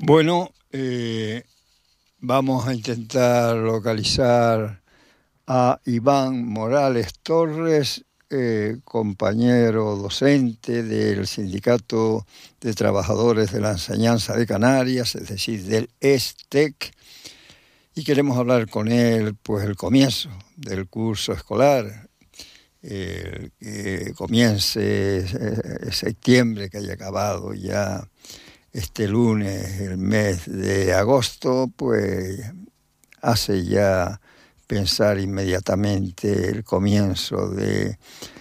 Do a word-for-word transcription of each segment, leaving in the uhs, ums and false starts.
Bueno, eh, vamos a intentar localizar a Iván Morales Torres, eh, compañero docente del Sindicato de Trabajadores de la Enseñanza de Canarias, es decir, del ESTEC, y queremos hablar con él, pues, el comienzo del curso escolar, eh, que comience eh, septiembre, que haya acabado ya este lunes, el mes de agosto, pues hace ya pensar inmediatamente el comienzo de,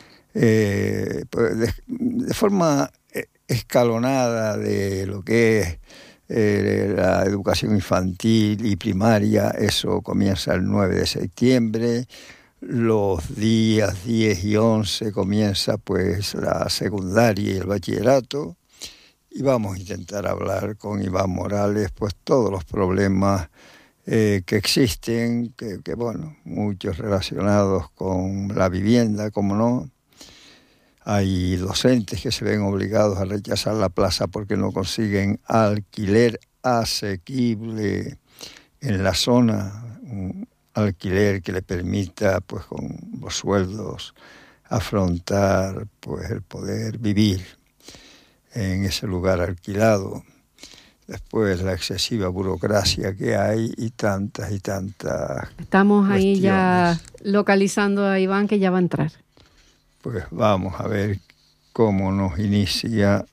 eh, pues de, de forma escalonada de lo que es eh, la educación infantil y primaria. Eso comienza el nueve de septiembre. Los días diez y once comienza pues la secundaria y el bachillerato. Y vamos a intentar hablar con Iván Morales, pues todos los problemas eh, que existen, que, que bueno, muchos relacionados con la vivienda, como no. Hay docentes que se ven obligados a rechazar la plaza porque no consiguen alquiler asequible en la zona, un alquiler que le permita, pues con los sueldos, afrontar pues el poder vivir en ese lugar alquilado. Después la excesiva burocracia que hay y tantas y tantas Estamos cuestiones. Ahí ya localizando a Iván, que ya va a entrar. Pues vamos a ver cómo nos inicia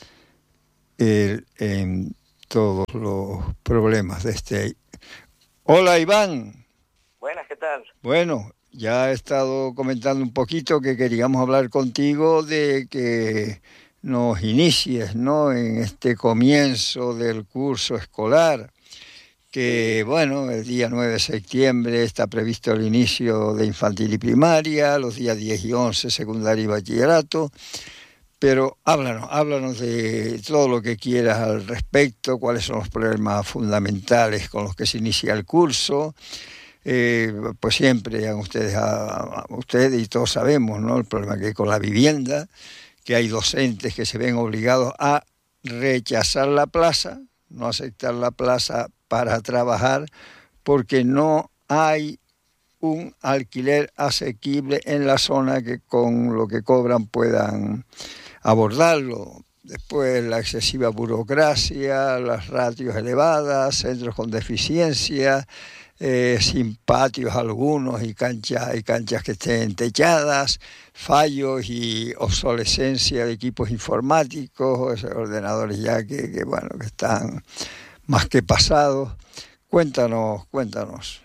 él en todos los problemas de este. Hola, Iván. Buenas, ¿qué tal? Bueno, ya he estado comentando un poquito que queríamos hablar contigo de que nos inicies, ¿no?, en este comienzo del curso escolar, que, bueno, el día nueve de septiembre está previsto el inicio de infantil y primaria, los días diez y once secundaria y bachillerato, pero háblanos, háblanos de todo lo que quieras al respecto, cuáles son los problemas fundamentales con los que se inicia el curso. Eh, pues siempre han ustedes, a, a ustedes y todos sabemos, ¿no?, el problema que hay con la vivienda, que hay docentes que se ven obligados a rechazar la plaza, no aceptar la plaza para trabajar, porque no hay un alquiler asequible en la zona que con lo que cobran puedan abordarlo. Después la excesiva burocracia, las ratios elevadas, centros con deficiencia, Eh, sin patios algunos y canchas, y canchas que estén techadas, fallos y obsolescencia de equipos informáticos, ordenadores ya que, que bueno, que están más que pasados. Cuéntanos, cuéntanos.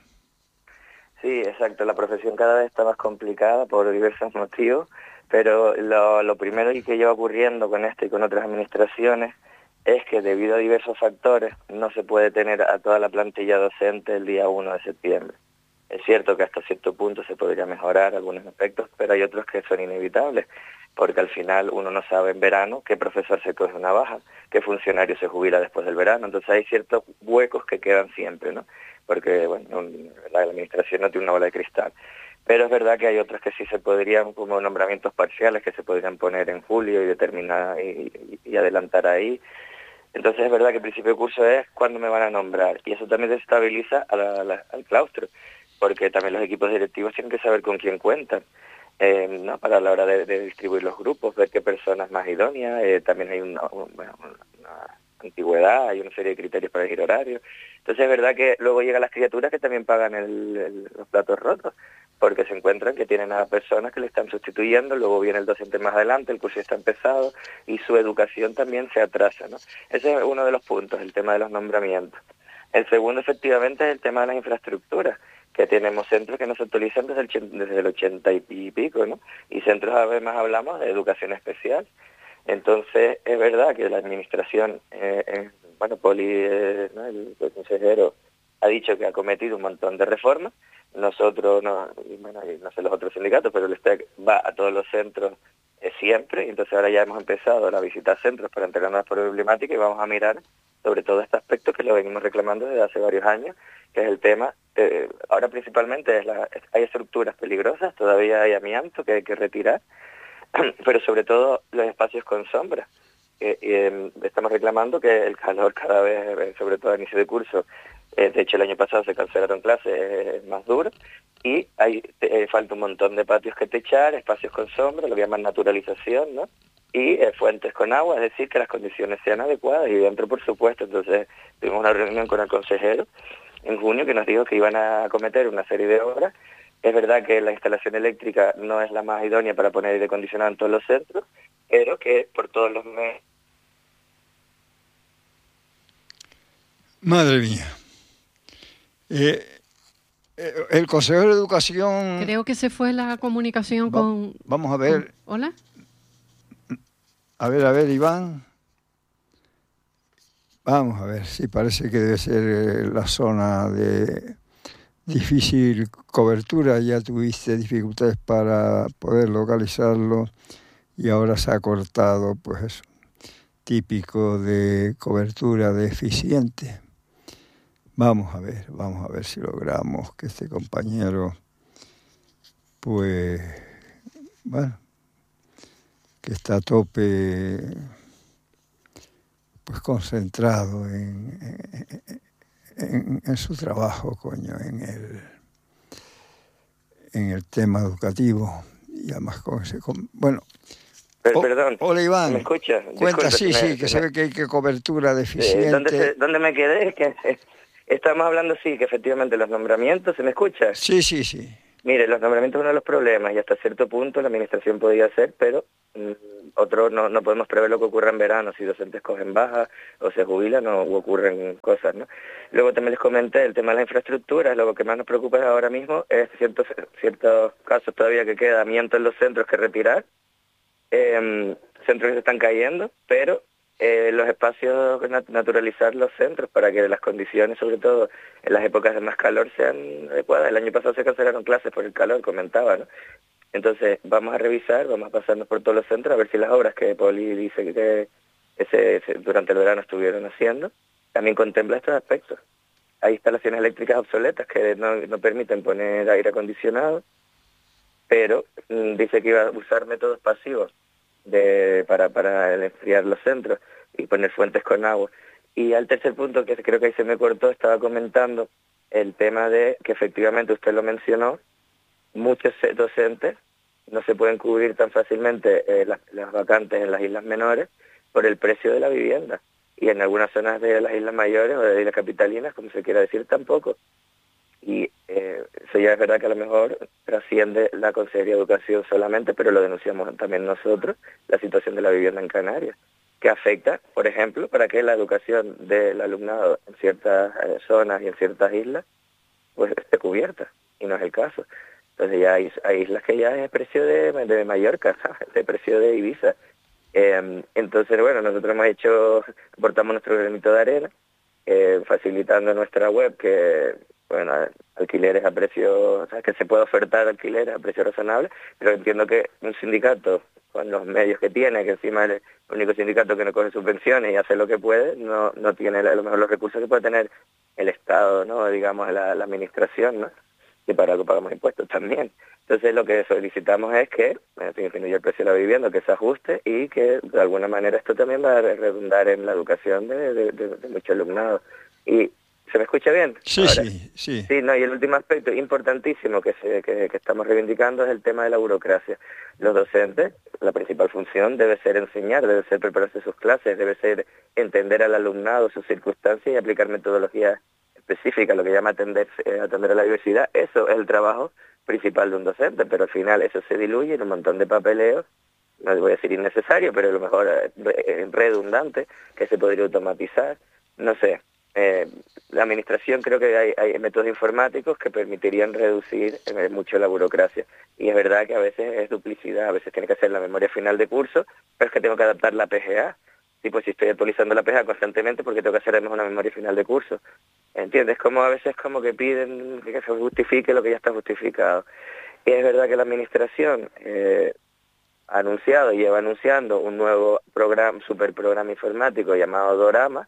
Sí, exacto, la profesión cada vez está más complicada por diversos motivos, pero lo, lo primero que lleva ocurriendo con esta y con otras administraciones es que debido a diversos factores no se puede tener a toda la plantilla docente el día uno de septiembre. Es cierto que hasta cierto punto se podría mejorar algunos aspectos, pero hay otros que son inevitables, porque al final uno no sabe en verano qué profesor se coge una baja, qué funcionario se jubila después del verano, entonces hay ciertos huecos que quedan siempre, ¿no? Porque bueno, la administración no tiene una bola de cristal. Pero es verdad que hay otras que sí se podrían, como nombramientos parciales, que se podrían poner en julio y determinar y, y, y adelantar ahí. Entonces es verdad que el principio de curso es cuándo me van a nombrar, y eso también desestabiliza a la, a la, al claustro, porque también los equipos directivos tienen que saber con quién cuentan, eh, ¿no?, para la hora de, de distribuir los grupos, ver qué personas más idóneas, eh, también hay una, una, una antigüedad, hay una serie de criterios para elegir horarios. Entonces es verdad que luego llegan las criaturas que también pagan el, el, los platos rotos, porque se encuentran que tienen a personas que le están sustituyendo, luego viene el docente más adelante, el curso está empezado y su educación también se atrasa, ¿no? Ese es uno de los puntos, el tema de los nombramientos. El segundo, efectivamente, es el tema de las infraestructuras, que tenemos centros que no se actualizan desde el, desde el ochenta y pico, ¿no? Y centros, además, hablamos de educación especial. Entonces, es verdad que la administración, eh, eh, bueno, Poli, eh, ¿no?, el, el consejero, ha dicho que ha cometido un montón de reformas. Nosotros, no, y bueno, y no sé los otros sindicatos, pero el ESTEC va a todos los centros eh, siempre, y entonces ahora ya hemos empezado a visitar centros para entregarnos las problemáticas y vamos a mirar sobre todo este aspecto que lo venimos reclamando desde hace varios años, que es el tema, eh, ahora principalmente es la, hay estructuras peligrosas, todavía hay amianto que hay que retirar, pero sobre todo los espacios con sombra, que eh, estamos reclamando que el calor cada vez, sobre todo a inicio de curso, eh, de hecho el año pasado se cancelaron clases, eh, más duro, y hay eh, falta un montón de patios que techar, espacios con sombra, lo que llaman naturalización, ¿no? Y eh, fuentes con agua, es decir, que las condiciones sean adecuadas, y dentro, por supuesto. Entonces tuvimos una reunión con el consejero en junio que nos dijo que iban a acometer una serie de obras. Es verdad que la instalación eléctrica no es la más idónea para poner aire acondicionado en todos los centros, pero que por todos los medios... Madre mía. Eh, eh, el consejero de Educación... Creo que se fue la comunicación Va, con... Vamos a ver. Con, ¿Hola? A ver, a ver, Iván. Vamos a ver, sí, parece que debe ser la zona de difícil cobertura. Ya tuviste dificultades para poder localizarlo y ahora se ha cortado, pues eso, típico de cobertura deficiente. Vamos a ver, vamos a ver si logramos que este compañero, pues, bueno, que está a tope, pues concentrado en, en, en su trabajo, coño, en el, en el tema educativo, y además con ese, con, bueno. Per, perdón, hola Iván, ¿me escucha? Cuenta, Disculpe, sí, me, sí, que me, se ve que hay que cobertura deficiente. Eh, ¿dónde, se, ¿Dónde me quedé? Es que eh, estamos hablando, sí, que efectivamente los nombramientos, ¿se me escucha? Sí, sí, sí. Mire, los nombramientos es uno de los problemas, y hasta cierto punto la administración podía hacer, pero mmm, otro no, no podemos prever lo que ocurra en verano, si docentes cogen baja o se jubilan o u ocurren cosas, ¿no? Luego también les comenté el tema de la infraestructura. Lo que más nos preocupa ahora mismo es ciertos, ciertos casos todavía que queda amianto en los centros que retirar, eh, centros que se están cayendo, pero eh, los espacios, naturalizar los centros para que las condiciones, sobre todo en las épocas de más calor, sean adecuadas. El año pasado se cancelaron clases por el calor, comentaba, ¿no? Entonces vamos a revisar, vamos a pasarnos por todos los centros a ver si las obras que Poli dice que ese, ese, durante el verano estuvieron haciendo también contempla estos aspectos. Hay instalaciones eléctricas obsoletas que no, no permiten poner aire acondicionado, pero mmm, dice que iba a usar métodos pasivos de para, para enfriar los centros y poner fuentes con agua. Y al tercer punto, que creo que ahí se me cortó, estaba comentando el tema de que efectivamente usted lo mencionó, muchos docentes no se pueden cubrir tan fácilmente eh, las, las vacantes en las islas menores por el precio de la vivienda, y en algunas zonas de las islas mayores o de las islas capitalinas, como se quiera decir, tampoco. Y eh, eso ya es verdad que a lo mejor trasciende la Consejería de Educación solamente, pero lo denunciamos también nosotros, la situación de la vivienda en Canarias, que afecta, por ejemplo, para que la educación del alumnado en ciertas eh, zonas y en ciertas islas pues esté cubierta, y no es el caso. Entonces ya hay, hay islas que ya es precio de, de Mallorca, ¿sabes? De precio de Ibiza. Eh, entonces, bueno, nosotros hemos hecho, aportamos nuestro granito de arena, eh, facilitando nuestra web que, bueno, alquileres a precio, o sea, que se puede ofertar alquileres a precio razonable, pero entiendo que un sindicato, con los medios que tiene, que encima es el único sindicato que no coge subvenciones y hace lo que puede, no, no tiene a lo mejor los recursos que puede tener el Estado, ¿no? Digamos, la, la administración, ¿no? Y para que pagamos impuestos también. Entonces lo que solicitamos es que, en fin, disminuya el precio de la vivienda, que se ajuste, y que de alguna manera esto también va a redundar en la educación de, de, de, de mucho alumnado. Y ¿se me escucha bien? Sí, ahora? sí, sí. Sí, no, y el último aspecto importantísimo que, se, que, que estamos reivindicando es el tema de la burocracia. Los docentes, la principal función debe ser enseñar, debe ser prepararse sus clases, debe ser entender al alumnado, sus circunstancias y aplicar metodologías específicas, lo que llama atender, eh, atender a la diversidad. Eso es el trabajo principal de un docente, pero al final eso se diluye en un montón de papeleos, no voy a decir innecesario, pero a lo mejor eh, redundante, que se podría automatizar, no sé. Eh, la administración, creo que hay, hay métodos informáticos que permitirían reducir eh, mucho la burocracia, y es verdad que a veces es duplicidad, a veces tiene que hacer la memoria final de curso, pero es que tengo que adaptar la P G A, y pues si estoy actualizando la P G A constantemente, porque tengo que hacer además una memoria final de curso, ¿entiendes? Como a veces como que piden que se justifique lo que ya está justificado, y es verdad que la administración eh, ha anunciado, lleva anunciando un nuevo programa, super programa informático llamado Dorama,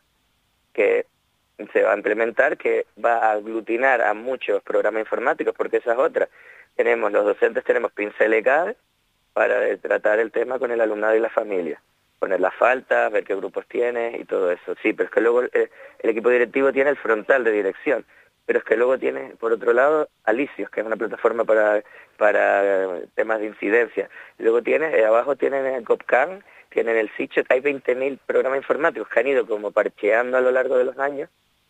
que se va a implementar, que va a aglutinar a muchos programas informáticos, porque esa es otra. Tenemos, los docentes tenemos Pincel E C A D para tratar el tema con el alumnado y la familia. poner las faltas, ver qué grupos tienes y todo eso. Sí, pero es que luego el, el equipo directivo tiene el frontal de dirección, pero es que luego tiene, por otro lado, Alicios, que es una plataforma para, para temas de incidencia. Luego tiene, eh, abajo tienen el COPCAN, tienen el SICHET, hay veinte mil programas informáticos que han ido como parcheando a lo largo de los años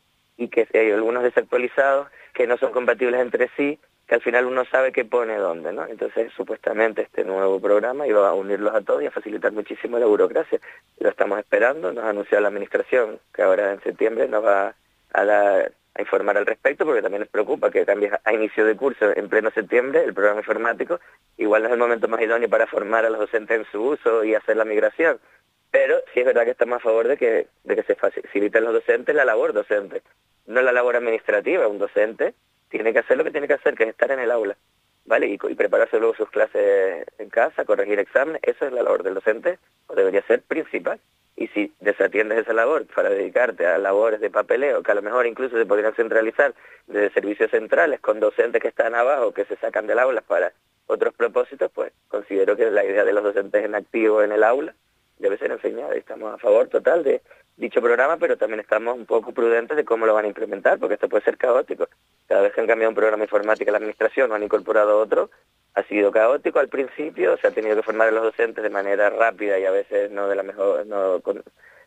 y que hay algunos desactualizados que no son compatibles entre sí, que al final uno sabe qué pone dónde, ¿no? Entonces, supuestamente este nuevo programa iba a unirlos a todos y a facilitar muchísimo la burocracia. Lo estamos esperando, nos ha anunciado la administración que ahora en septiembre nos va a dar a informar al respecto, porque también nos preocupa que cambie a inicio de curso en pleno septiembre el programa informático. Igual no es el momento más idóneo para formar a los docentes en su uso y hacer la migración, pero sí es verdad que estamos a favor de que, de que se facilite a los docentes la labor docente, no la labor administrativa. Un docente tiene que hacer lo que tiene que hacer, que es estar en el aula, ¿vale? Y, y prepararse luego sus clases en casa, corregir exámenes. Eso es la labor del docente, o debería ser principal. Y si desatiendes esa labor para dedicarte a labores de papeleo, que a lo mejor incluso se podrían centralizar desde servicios centrales con docentes que están abajo, que se sacan del aula para otros propósitos, pues considero que la idea de los docentes en activo en el aula debe ser enseñada. Y estamos a favor total de dicho programa, pero también estamos un poco prudentes de cómo lo van a implementar, porque esto puede ser caótico. Cada vez que han cambiado un programa informático en la administración o han incorporado otro, ha sido caótico al principio, se ha tenido que formar a los docentes de manera rápida y a veces no de la mejor no, con,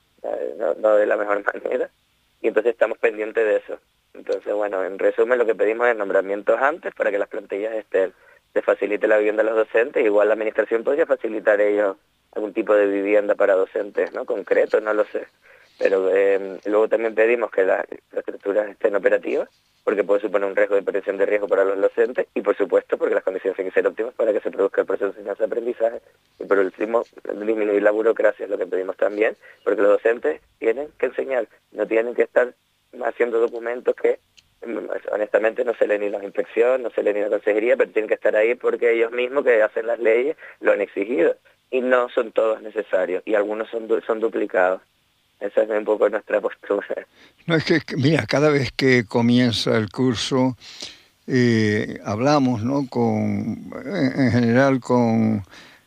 no, no de la mejor manera, y entonces estamos pendientes de eso. Entonces, bueno, en resumen, lo que pedimos es nombramientos antes para que las plantillas estén, se facilite la vivienda a los docentes. Igual la administración podría facilitar ellos algún tipo de vivienda para docentes, ¿no? Concreto, no lo sé. Pero eh, luego también pedimos que las estructuras estén operativas, porque puede suponer un riesgo de prevención de riesgo para los docentes, y por supuesto porque las condiciones tienen que ser óptimas para que se produzca el proceso de enseñanza-aprendizaje. Y por último, disminuir la burocracia es lo que pedimos también, porque los docentes tienen que enseñar, no tienen que estar haciendo documentos que honestamente no se leen ni la inspección, no se leen ni la consejería, pero tienen que estar ahí porque ellos mismos que hacen las leyes lo han exigido, y no son todos necesarios, y algunos son, du son duplicados. Esa es un poco nuestra postura. No, es que, mira, cada vez que comienza el curso, eh, hablamos, ¿no? Con, en general con,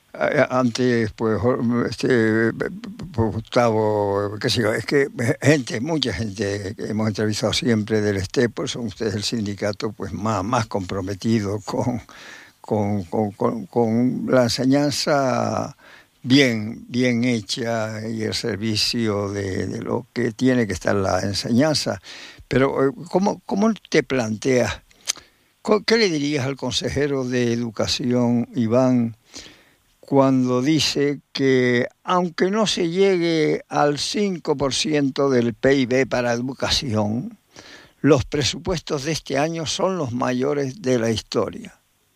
antes, pues, este, Gustavo, qué sé yo, es que gente, mucha gente que hemos entrevistado siempre del este, pues son ustedes el sindicato, pues, más, más comprometido con, con, con, con, con la enseñanza bien, bien hecha y el servicio de, de lo que tiene que estar la enseñanza. Pero ¿cómo, cómo te planteas? ¿Qué le dirías al consejero de Educación, Iván, cuando dice que aunque no se llegue al cinco por ciento del P I B para educación, los presupuestos de este año son los mayores de la historia?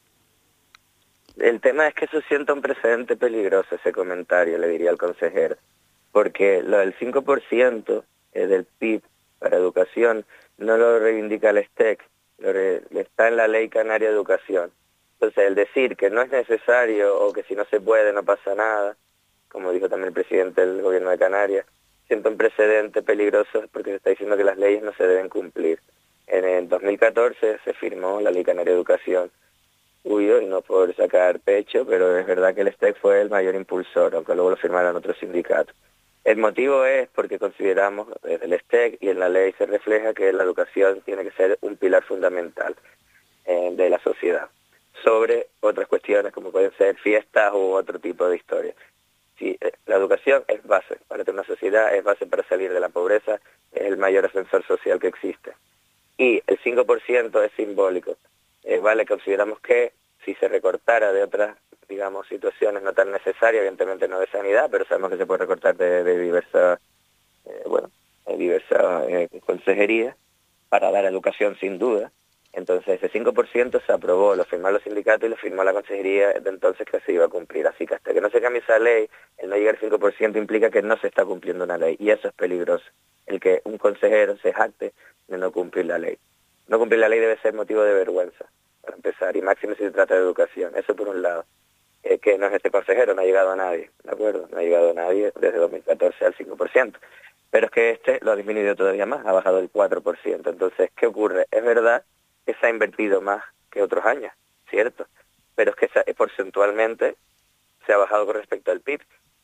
El tema es que eso sienta un precedente peligroso, ese comentario, le diría al consejero, porque lo del cinco por ciento del P I B para educación no lo reivindica el S T E C, lo re, está en la Ley Canaria de Educación. Entonces, el decir que no es necesario o que si no se puede no pasa nada, como dijo también el presidente del gobierno de Canarias, sienta un precedente peligroso porque se está diciendo que las leyes no se deben cumplir. En el dos mil catorce se firmó la Ley Canaria de Educación, Uyo, y no por sacar pecho, pero es verdad que el S T E C fue el mayor impulsor, aunque luego lo firmaron otros sindicatos. El motivo es porque consideramos desde el S T E C y en la ley se refleja que la educación tiene que ser un pilar fundamental eh, de la sociedad, sobre otras cuestiones como pueden ser fiestas u otro tipo de historias. Sí, eh, la educación es base para tener una sociedad, es base para salir de la pobreza, es el mayor ascensor social que existe. Y el cinco por ciento es simbólico. Eh, vale, consideramos que si se recortara de otras, digamos, situaciones no tan necesarias, evidentemente no de sanidad, pero sabemos que se puede recortar de, de diversas, eh, bueno, de diversas eh, consejerías para dar educación sin duda. Entonces ese cinco por ciento se aprobó, lo firmaron los sindicatos y lo firmó la consejería de entonces que se iba a cumplir. Así que hasta que no se cambie esa ley, el no llegar al cinco por ciento implica que no se está cumpliendo una ley, y eso es peligroso, el que un consejero se jacte de no cumplir la ley. No cumplir la ley debe ser motivo de vergüenza, para empezar, y máximo si se trata de educación. Eso por un lado. Eh, que no es este consejero, no ha llegado a nadie, ¿de acuerdo? No ha llegado a nadie desde dos mil catorce al cinco por ciento. Pero es que este lo ha disminuido todavía más, ha bajado el cuatro por ciento. Entonces, ¿qué ocurre? Es verdad que se ha invertido más que otros años, ¿cierto? Pero es que porcentualmente se ha bajado con respecto al P I B.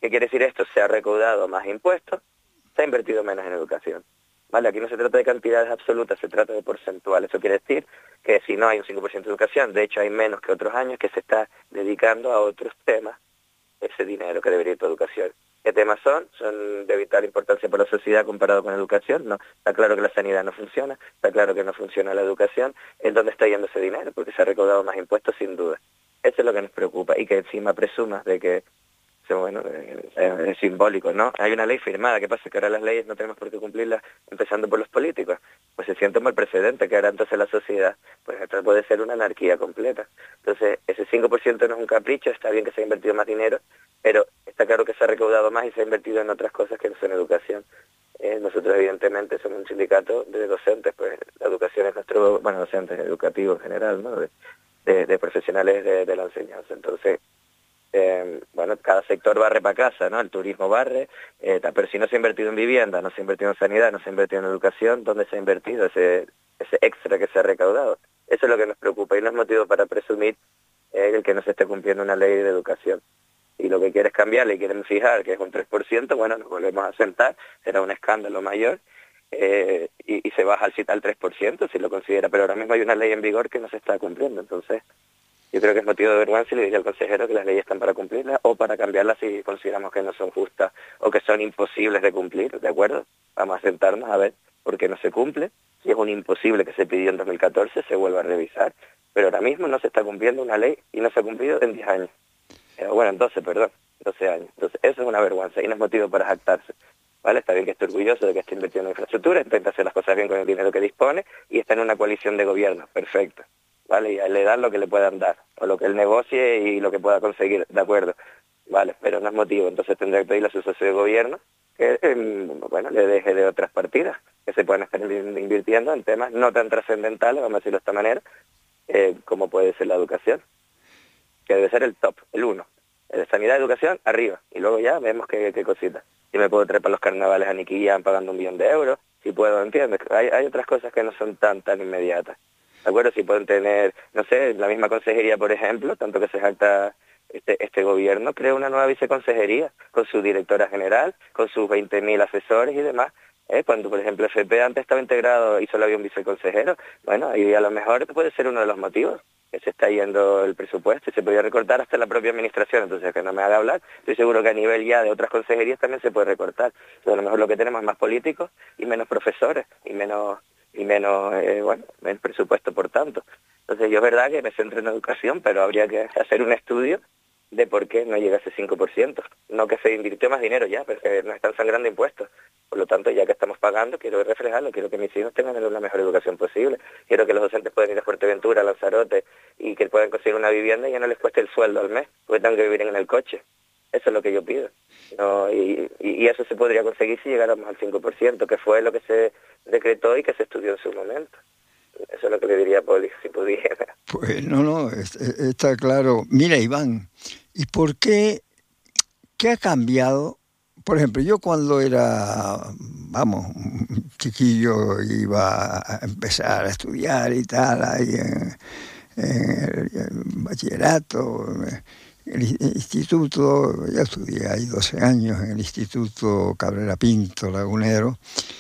¿Qué quiere decir esto? Se ha recaudado más impuestos, se ha invertido menos en educación. ¿Vale? Aquí no se trata de cantidades absolutas, se trata de porcentual. Eso quiere decir que si no hay un cinco por ciento de educación, de hecho hay menos que otros años, que se está dedicando a otros temas ese dinero que debería ir para educación. ¿Qué temas son? Son de vital importancia para la sociedad comparado con la educación. No, está claro que la sanidad no funciona, está claro que no funciona la educación. ¿En dónde está yendo ese dinero? Porque se ha recaudado más impuestos sin duda. Eso es lo que nos preocupa, y que encima presumas de que, bueno, es simbólico, ¿no? Hay una ley firmada, ¿qué pasa? Que ahora las leyes no tenemos por qué cumplirlas, empezando por los políticos. Pues se siente un mal precedente, que ahora entonces la sociedad, pues esto puede ser una anarquía completa. Entonces, ese cinco por ciento no es un capricho, está bien que se ha invertido más dinero, pero está claro que se ha recaudado más y se ha invertido en otras cosas que no son educación. Eh, nosotros evidentemente somos un sindicato de docentes, pues la educación es nuestro, bueno, docentes educativos en general, ¿no? De, de, de profesionales de, de la enseñanza. Entonces, Eh, bueno, cada sector barre para casa, ¿no? El turismo barre, eh, pero si no se ha invertido en vivienda, no se ha invertido en sanidad, no se ha invertido en educación, ¿dónde se ha invertido ese, ese extra que se ha recaudado? Eso es lo que nos preocupa y no es motivo para presumir eh, el que no se esté cumpliendo una ley de educación. Y lo que quieres cambiarle y quieren fijar que es un tres por ciento, bueno, nos volvemos a sentar, será un escándalo mayor, eh, y, y se baja al, al tres por ciento si lo considera, pero ahora mismo hay una ley en vigor que no se está cumpliendo, entonces yo creo que es motivo de vergüenza y le diría al consejero que las leyes están para cumplirlas o para cambiarlas si consideramos que no son justas o que son imposibles de cumplir, ¿de acuerdo? Vamos a sentarnos a ver por qué no se cumple. Si es un imposible que se pidió en dos mil catorce, se vuelve a revisar. Pero ahora mismo no se está cumpliendo una ley y no se ha cumplido en diez años. Eh, bueno, en doce, perdón, doce años. Entonces, eso es una vergüenza y no es motivo para jactarse. ¿Vale? Está bien que esté orgulloso de que esté invirtiendo en infraestructura, intenta hacer las cosas bien con el dinero que dispone y está en una coalición de gobierno, perfecto. ¿Vale? Y a él le dan lo que le puedan dar, o lo que él negocie y lo que pueda conseguir, de acuerdo, vale, pero no es motivo, entonces tendrá que pedirle a su socio de gobierno que, eh, bueno, le deje de otras partidas, que se puedan estar invirtiendo en temas no tan trascendentales, vamos a decirlo de esta manera, eh, como puede ser la educación, que debe ser el top, el uno, de sanidad y educación, arriba, y luego ya vemos qué, qué cositas. Si me puedo trepar los carnavales a Niquillán pagando un millón de euros, si puedo, ¿entiendes? Hay, hay otras cosas que no son tan, tan inmediatas. ¿De acuerdo? Si pueden tener, no sé, la misma consejería, por ejemplo, tanto que se jacta este, este gobierno, crea una nueva viceconsejería con su directora general, con sus veinte mil asesores y demás. ¿Eh? Cuando, por ejemplo, F P antes estaba integrado y solo había un viceconsejero, bueno, ahí a lo mejor puede ser uno de los motivos, que se está yendo el presupuesto y se podría recortar hasta la propia administración. Entonces, que no me haga hablar, estoy seguro que a nivel ya de otras consejerías también se puede recortar. Entonces, a lo mejor lo que tenemos es más políticos y menos profesores y menos... y menos, eh, bueno, menos presupuesto por tanto. Entonces yo es verdad que me centro en educación, pero habría que hacer un estudio de por qué no llega a ese cinco por ciento. No que se invirtió más dinero ya, pero que nos están sangrando impuestos. Por lo tanto, ya que estamos pagando, quiero reflejarlo, quiero que mis hijos tengan la mejor educación posible. Quiero que los docentes puedan ir a Fuerteventura, a Lanzarote, y que puedan conseguir una vivienda y ya no les cueste el sueldo al mes, porque tengan que vivir en el coche. Eso es lo que yo pido. No, y, y eso se podría conseguir si llegáramos al cinco por ciento, que fue lo que se decretó y que se estudió en su momento. Eso es lo que le diría a Poli, si pudiera. Pues no, no, está claro. Mira, Iván, ¿y por qué, qué ha cambiado? Por ejemplo, yo cuando era, vamos, un chiquillo, iba a empezar a estudiar y tal, ahí en, en el bachillerato, el instituto, ya estudié ahí doce años en el Instituto Cabrera Pinto, Lagunero.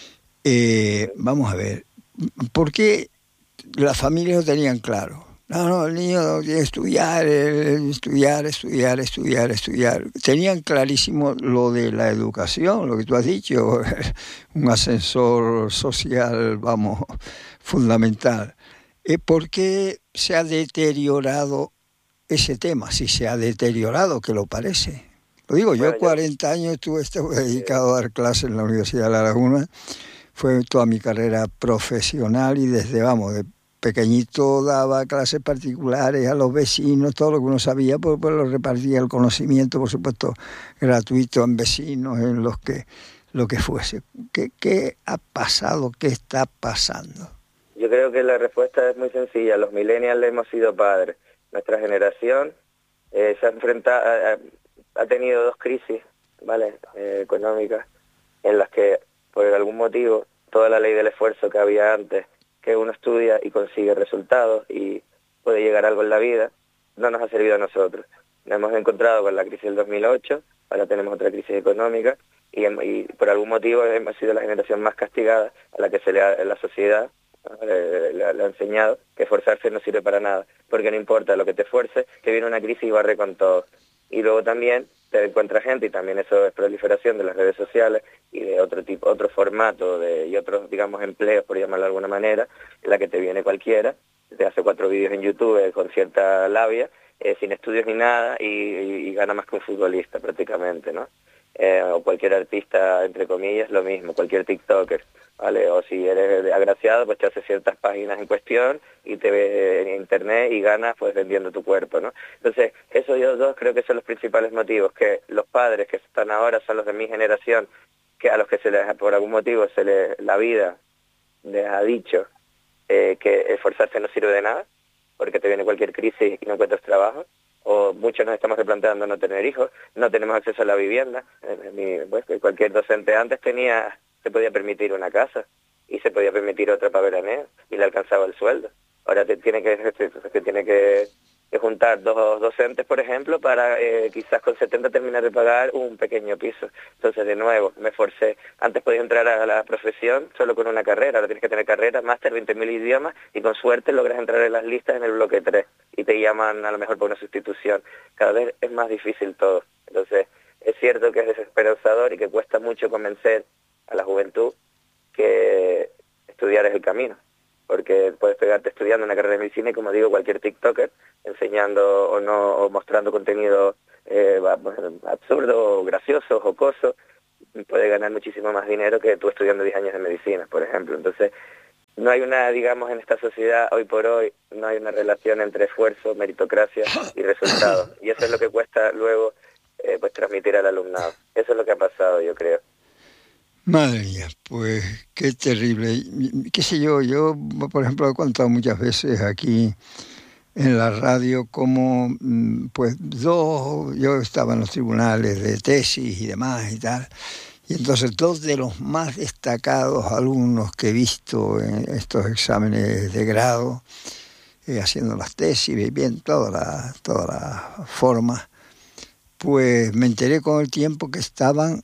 Eh, vamos a ver, ¿por qué las familias lo tenían claro? No, no, el niño tiene que estudiar, estudiar, estudiar, estudiar, estudiar. Tenían clarísimo lo de la educación, lo que tú has dicho, un ascensor social, vamos, fundamental. ¿Por qué se ha deteriorado ese tema? Si se ha deteriorado, que lo parece. Lo digo, bueno, yo cuarenta yo... años estuve, estuve dedicado a dar clases en la Universidad de La Laguna. Fue toda mi carrera profesional y desde, vamos, de pequeñito daba clases particulares a los vecinos, todo lo que uno sabía, pues, pues lo repartía el conocimiento, por supuesto, gratuito en vecinos, en los que, lo que fuese. ¿Qué, qué ha pasado? ¿Qué está pasando? Yo creo que la respuesta es muy sencilla. Los millennials hemos sido padres. Nuestra generación eh, se ha enfrentado, ha, ha tenido dos crisis, ¿vale? Eh, económicas, en las que por algún motivo toda la ley del esfuerzo que había antes, que uno estudia y consigue resultados y puede llegar a algo en la vida, no nos ha servido a nosotros. Nos hemos encontrado con la crisis del dos mil ocho, ahora tenemos otra crisis económica, y, y por algún motivo hemos sido la generación más castigada a la que se le ha, la sociedad le, le, le ha enseñado que esforzarse no sirve para nada, porque no importa lo que te esfuerces, que viene una crisis y barre con todo. Y luego también te encuentras gente, y también eso es proliferación de las redes sociales y de otro tipo, otro formato de, y otros, digamos, empleos, por llamarlo de alguna manera, en la que te viene cualquiera, te hace cuatro vídeos en YouTube eh, con cierta labia, eh, sin estudios ni nada, y, y, y gana más que un futbolista prácticamente, ¿no? Eh, o cualquier artista, entre comillas, lo mismo, cualquier TikToker, ¿vale? O si eres agraciado, pues te hace ciertas páginas en cuestión y te ve en internet y ganas pues vendiendo tu cuerpo, ¿no? Entonces, esos yo dos creo que son los principales motivos, que los padres que están ahora son los de mi generación, que a los que se les, por algún motivo, se les, la vida les ha dicho eh, que esforzarse no sirve de nada, porque te viene cualquier crisis y no encuentras trabajo, o muchos nos estamos replanteando no tener hijos, no tenemos acceso a la vivienda. Mi, pues, cualquier docente antes tenía, se podía permitir una casa y se podía permitir otra para veraneo y le alcanzaba el sueldo. Ahora te tiene que, te, te tiene que, que juntar dos docentes, por ejemplo, para eh, quizás con setenta terminar de pagar un pequeño piso. Entonces, de nuevo, me forcé. Antes podías entrar a la profesión solo con una carrera, ahora tienes que tener carrera, máster, veinte mil idiomas, y con suerte logras entrar en las listas en el bloque tres, y te llaman a lo mejor por una sustitución. Cada vez es más difícil todo. Entonces, es cierto que es desesperanzador y que cuesta mucho convencer a la juventud que estudiar es el camino, porque puedes pegarte estudiando una carrera de medicina y, como digo, cualquier TikToker enseñando o no o mostrando contenido eh, absurdo, gracioso, jocoso, puede ganar muchísimo más dinero que tú estudiando diez años de medicina, por ejemplo. Entonces, no hay una, digamos, en esta sociedad, hoy por hoy, no hay una relación entre esfuerzo, meritocracia y resultados. Y eso es lo que cuesta luego eh, pues transmitir al alumnado. Eso es lo que ha pasado, yo creo. Madre mía, pues qué terrible. Qué sé yo, yo, por ejemplo, he contado muchas veces aquí en la radio como, pues, dos, yo estaba en los tribunales de tesis y demás y tal, y entonces dos de los más destacados alumnos que he visto en estos exámenes de grado, eh, haciendo las tesis, bien, toda la, toda la forma, pues me enteré con el tiempo que estaban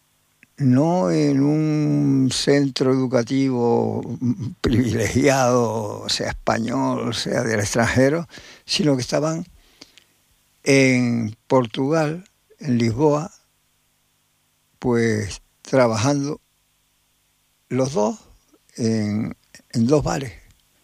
no en un centro educativo privilegiado, sea español, sea del extranjero, sino que estaban en Portugal, en Lisboa, pues trabajando los dos en, en dos bares.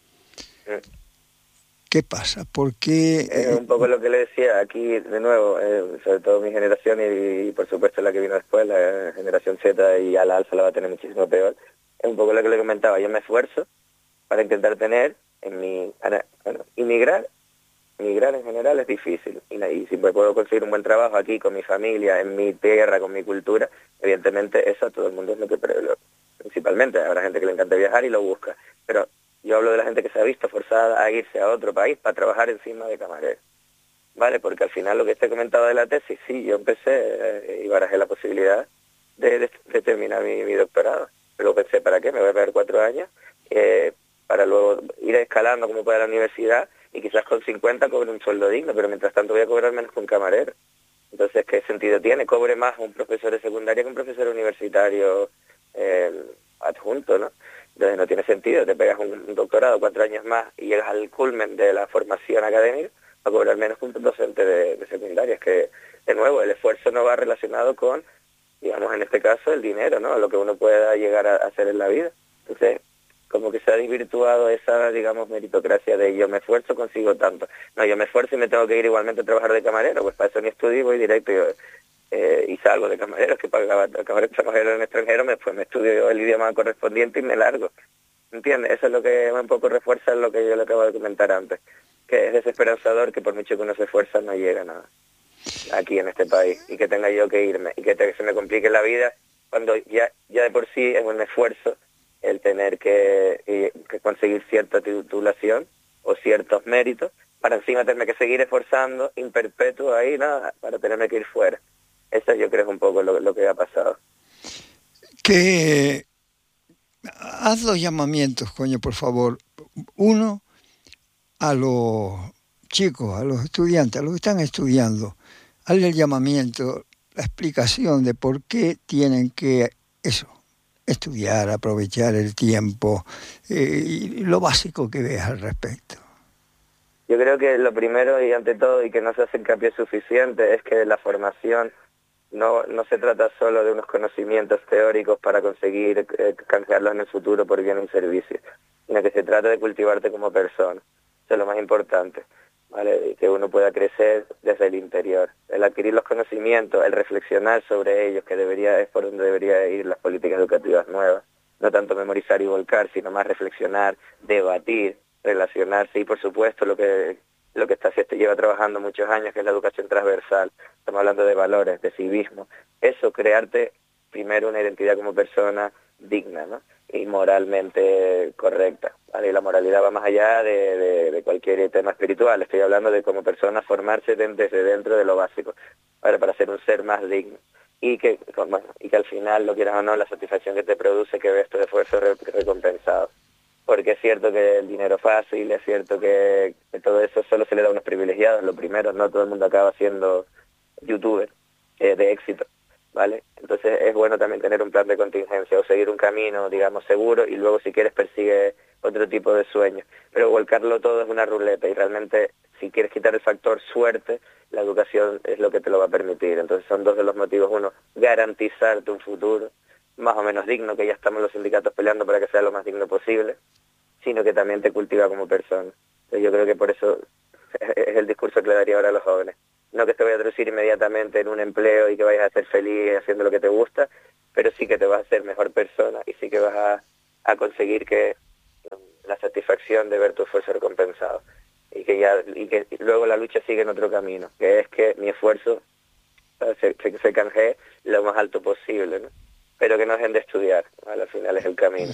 ¿Qué pasa? ¿Por qué? Es un poco lo que le decía aquí, de nuevo, eh, sobre todo mi generación y, y por supuesto la que vino después, la generación Z, y a la alfa la va a tener muchísimo peor. Es un poco lo que le comentaba, yo me esfuerzo para intentar tener, en mi, bueno, inmigrar, migrar en general es difícil, y, y si puedo conseguir un buen trabajo aquí con mi familia, en mi tierra, con mi cultura, evidentemente eso a todo el mundo es lo que, lo, principalmente, habrá gente que le encanta viajar y lo busca, pero yo hablo de la gente que se ha visto forzada a irse a otro país para trabajar encima de camarero, ¿vale? Porque al final lo que te he comentado de la tesis, sí, yo empecé eh, y barajé la posibilidad de, de, de terminar mi, mi doctorado. Pero pensé, ¿para qué? Me voy a perder cuatro años eh, para luego ir escalando como pueda la universidad y quizás con cincuenta cobre un sueldo digno, pero mientras tanto voy a cobrar menos que un camarero. Entonces, ¿qué sentido tiene? Cobre más un profesor de secundaria que un profesor universitario eh, adjunto, ¿no? Entonces no tiene sentido, te pegas un doctorado cuatro años más y llegas al culmen de la formación académica a cobrar menos que un docente de, de secundaria. Es que, de nuevo, el esfuerzo no va relacionado con, digamos, en este caso, el dinero, ¿no? Lo que uno pueda llegar a hacer en la vida. Entonces, como que se ha desvirtuado esa, digamos, meritocracia de yo me esfuerzo, consigo tanto. No, yo me esfuerzo y me tengo que ir igualmente a trabajar de camarero, pues para eso ni estudio, voy directo y, eh, y salgo de camarero, que pagaba camarero extranjero en extranjero, me, pues me estudio el idioma correspondiente y me largo. ¿Entiendes? Eso es lo que un poco refuerza lo que yo le acabo de comentar antes, que es desesperanzador que por mucho que uno se esfuerza no llega a nada aquí en este país, y que tenga yo que irme y que, te, que se me complique la vida cuando ya, ya de por sí es un esfuerzo el tener que, que conseguir cierta titulación o ciertos méritos para encima tenerme que seguir esforzando in perpetuo ahí, nada, para tenerme que ir fuera. Eso yo creo es un poco lo, lo que ha pasado. Que haz los llamamientos, coño, por favor. Uno, a los chicos, a los estudiantes, a los que están estudiando, hazle el llamamiento. la explicación de por qué tienen que eso, estudiar, aprovechar el tiempo, eh, y lo básico que ves al respecto. Yo creo que lo primero y ante todo, y que no se hace hincapié suficiente, es que la formación no, no se trata solo de unos conocimientos teóricos para conseguir eh, canjearlos en el futuro por bien un servicio, sino que se trata de cultivarte como persona. Eso es lo más importante, ¿vale? Que uno pueda crecer desde el interior. El adquirir los conocimientos, el reflexionar sobre ellos, que debería es por donde debería ir las políticas educativas nuevas. No tanto memorizar y volcar, sino más reflexionar, debatir, relacionarse y, por supuesto, lo que lo que está, se lleva trabajando muchos años, que es la educación transversal. Estamos hablando de valores, de civismo. Eso, crearte primero una identidad como persona digna, ¿no? Y moralmente correcta, ¿vale? Y la moralidad va más allá de, de, de cualquier tema espiritual. Estoy hablando de como persona formarse de, desde dentro de lo básico, ¿vale? Para ser un ser más digno. Y que, bueno, y que al final, lo quieras o no, la satisfacción que te produce que ves tu esfuerzo re, recompensado. Porque es cierto que el dinero fácil, es cierto que, que todo eso solo se le da a unos privilegiados. Lo primero, no todo el mundo acaba siendo youtuber eh, de éxito, ¿vale? Entonces es bueno también tener un plan de contingencia o seguir un camino, digamos, seguro, y luego si quieres persigue otro tipo de sueños. Pero volcarlo todo es una ruleta, y realmente si quieres quitar el factor suerte, la educación es lo que te lo va a permitir. Entonces son dos de los motivos. Uno, garantizarte un futuro más o menos digno, que ya estamos los sindicatos peleando para que sea lo más digno posible, sino que también te cultiva como persona. Entonces yo creo que por eso es el discurso que le daría ahora a los jóvenes. No que te vaya a traducir inmediatamente en un empleo y que vayas a ser feliz haciendo lo que te gusta, pero sí que te vas a hacer mejor persona y sí que vas a, a conseguir que la satisfacción de ver tu esfuerzo recompensado. Y que ya y que luego la lucha sigue en otro camino, que es que mi esfuerzo se, se, se canjee lo más alto posible, ¿no? Pero que no dejen de estudiar, ¿vale? Al final es el camino.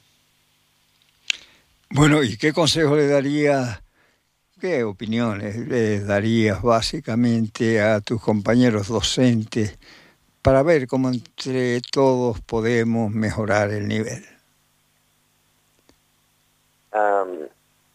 Bueno, ¿y qué consejo le darías, qué opiniones le darías básicamente a tus compañeros docentes para ver cómo entre todos podemos mejorar el nivel? Um,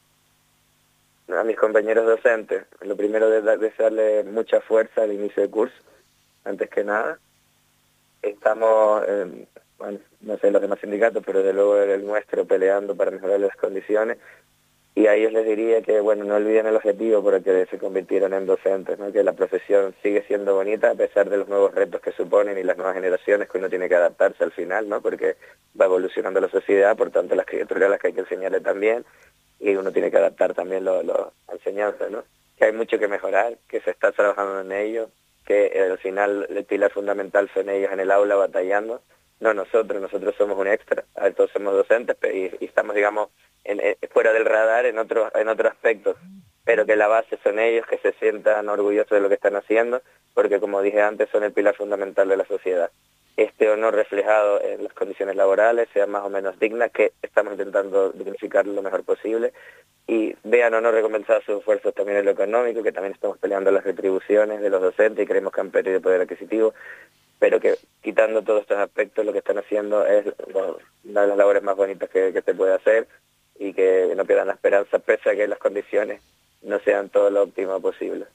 a mis compañeros docentes, lo primero es desearle mucha fuerza al inicio del curso, antes que nada. Estamos, eh, bueno, no sé los demás sindicatos, pero desde luego el nuestro peleando para mejorar las condiciones, y a ellos les diría que, bueno, no olviden el objetivo por el que se convirtieron en docentes, ¿no? Que la profesión sigue siendo bonita a pesar de los nuevos retos que suponen y las nuevas generaciones que uno tiene que adaptarse al final, ¿no? Porque va evolucionando la sociedad, por tanto las criaturas a las que hay que enseñarle también, y uno tiene que adaptar también lo, lo, la enseñanza, ¿no? Que hay mucho que mejorar, que se está trabajando en ello, que eh, al final el pilar fundamental son ellos en el aula batallando, no nosotros, nosotros somos un extra, a ver, todos somos docentes y, y estamos, digamos, en, en, fuera del radar en otros en otros aspectos, pero que la base son ellos, que se sientan orgullosos de lo que están haciendo, porque como dije antes, son el pilar fundamental de la sociedad. Este honor reflejado en las condiciones laborales, sea más o menos digna, que estamos intentando dignificar lo mejor posible, y vean o no recompensados sus esfuerzos también en lo económico, que también estamos peleando las retribuciones de los docentes y creemos que han perdido poder adquisitivo, pero que quitando todos estos aspectos lo que están haciendo es, bueno, una de las labores más bonitas que, que se puede hacer, y que no pierdan la esperanza pese a que las condiciones no sean todo lo óptimo posible.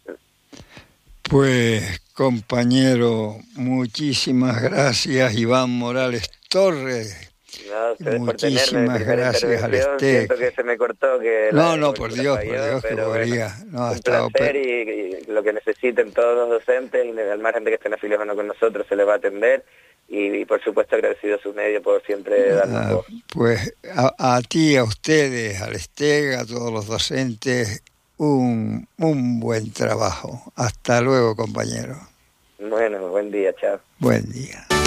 Pues compañero, muchísimas gracias, Iván Morales Torres. No, muchísimas gracias al Estec. Siento que se me cortó. Que no, la, no, por Dios, falló, por Dios, que podría. Bueno, no, ha un estado placer y, y lo que necesiten todos los docentes, y al margen de que estén afiliados o no con nosotros, se les va a atender. Y, y por supuesto agradecido a su medio por siempre darnos ah, voz. Pues a, a ti, a ustedes, al Estec, a todos los docentes, un, un buen trabajo. Hasta luego, compañero. Bueno, buen día, chao. Buen día.